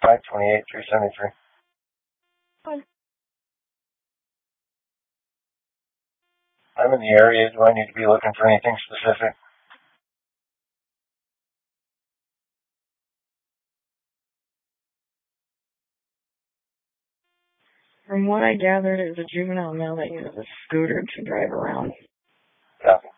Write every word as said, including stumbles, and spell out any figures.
five twenty-eight, three seventy-three. Fine. I'm in the area. Do I need to be looking for anything specific? From what I gathered, it's a juvenile male that uses a scooter to drive around. Copy.